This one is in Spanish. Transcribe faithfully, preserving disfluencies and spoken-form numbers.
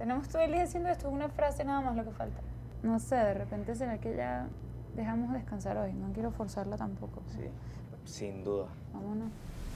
Tenemos todo el día haciendo esto, es una frase nada más lo que falta. No sé, de repente será que ya dejamos descansar hoy, no quiero forzarla tampoco. Sí, sin duda. Vámonos.